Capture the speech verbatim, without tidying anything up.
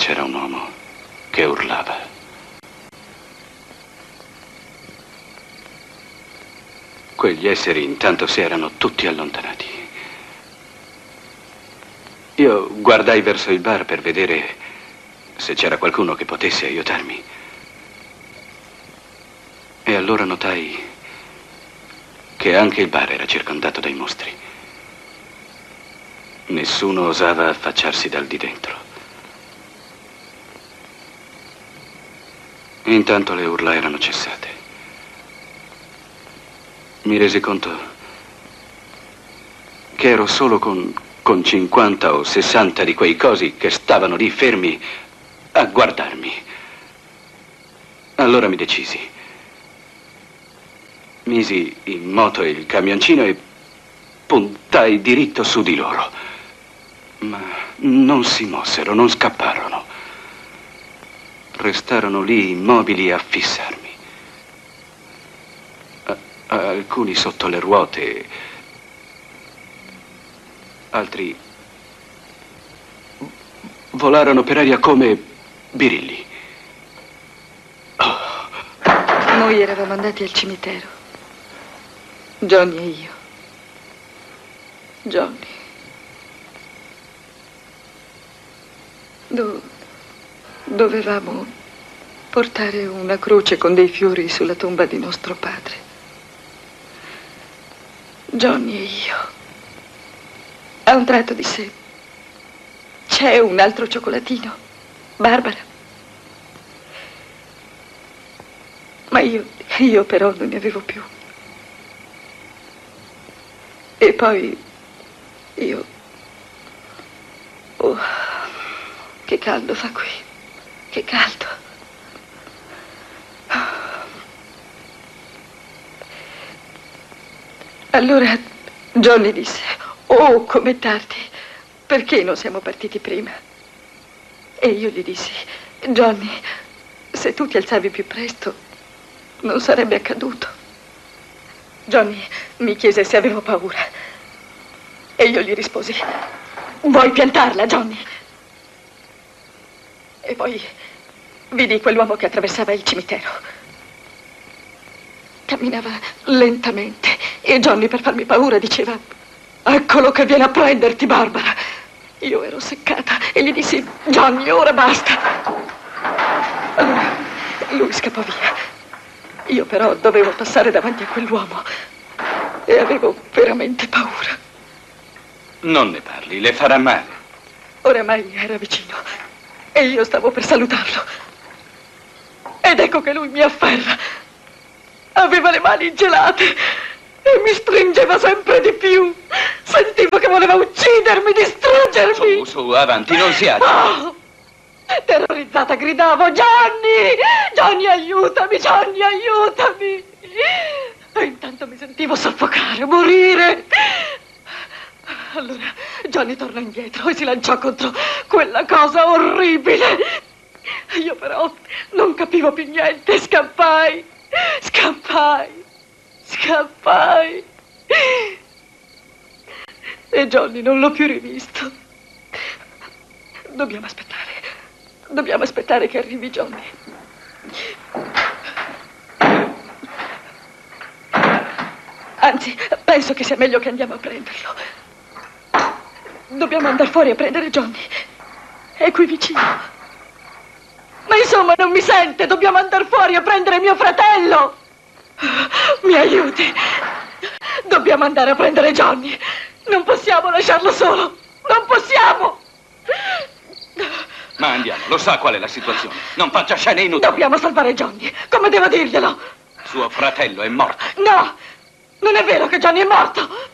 c'era un uomo che urlava. Quegli esseri intanto si erano tutti allontanati. Io guardai verso il bar per vedere se c'era qualcuno che potesse aiutarmi. E allora notai che anche il bar era circondato dai mostri. Nessuno osava affacciarsi dal di dentro. Intanto le urla erano cessate. Mi resi conto che ero solo con, con cinquanta o sessanta di quei cosi che stavano lì fermi a guardarmi. Allora mi decisi. Misi in moto il camioncino e puntai diritto su di loro. Ma non si mossero, non scapparono. Restarono lì immobili a fissarmi. A- alcuni sotto le ruote, altri volarono per aria come birilli. Oh. Noi eravamo andati al cimitero, Johnny e io. Johnny. Do- dovevamo portare una croce con dei fiori sulla tomba di nostro padre. Johnny e io. A un tratto disse: c'è un altro cioccolatino, Barbara? Ma io, io però non ne avevo più. E poi io... Oh, che caldo fa qui, che caldo. Allora Johnny disse: oh, com'è tardi, perché non siamo partiti prima? E io gli dissi: Johnny, se tu ti alzavi più presto non sarebbe accaduto. Johnny mi chiese se avevo paura e io gli risposi: vuoi piantarla, Johnny? E poi vidi quell'uomo che attraversava il cimitero. Camminava lentamente e Johnny, per farmi paura, diceva: eccolo che viene a prenderti, Barbara. Io ero seccata e gli dissi: Johnny, ora basta. Allora lui scappò via. Io però dovevo passare davanti a quell'uomo e avevo veramente paura. Non ne parli, le farà male. Oramai era vicino e io stavo per salutarlo. Ed ecco che lui mi afferra. Aveva le mani gelate e mi stringeva sempre di più. Sentivo che voleva uccidermi, distruggermi. Su, su, avanti, non si agiti. Oh! Terrorizzata gridavo: Johnny! Johnny, aiutami! Johnny, aiutami! E intanto mi sentivo soffocare, morire. Allora Johnny tornò indietro e si lanciò contro quella cosa orribile. Io però non capivo più niente. Scappai, scappai, scappai. E Johnny non l'ho più rivisto. Dobbiamo aspettare. Dobbiamo aspettare che arrivi Johnny. Anzi, penso che sia meglio che andiamo a prenderlo. Dobbiamo andare fuori a prendere Johnny. È qui vicino. Ma insomma, non mi sente. Dobbiamo andare fuori a prendere mio fratello. Mi aiuti. Dobbiamo andare a prendere Johnny. Non possiamo lasciarlo solo. Non possiamo. Ma andiamo, lo sa qual è la situazione. Non faccia scene inutili. Dobbiamo salvare Johnny. Come devo dirglielo? Suo fratello è morto. No, non è vero che Johnny è morto.